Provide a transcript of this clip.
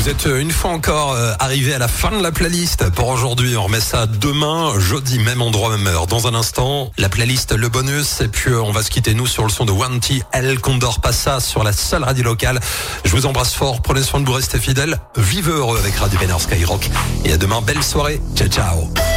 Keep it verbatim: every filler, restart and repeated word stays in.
Vous êtes une fois encore arrivé à la fin de la playlist pour aujourd'hui. On remet ça demain, jeudi, même endroit, même heure. Dans un instant, la playlist, le bonus. Et puis on va se quitter nous sur le son de One T El Condor Passa sur la seule radio locale. Je vous embrasse fort. Prenez soin de vous, restez fidèles. Vivez heureux avec Radio Vénère Skyrock. Et à demain, belle soirée. Ciao, ciao.